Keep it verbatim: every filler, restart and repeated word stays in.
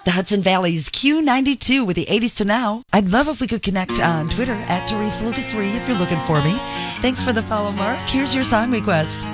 The Hudson Valley's Q ninety-two with the eighties to now. I'd love if we could connect on Twitter at Teresa Lucas three if you're looking for me. Thanks for the follow, Mark. Here's your song request.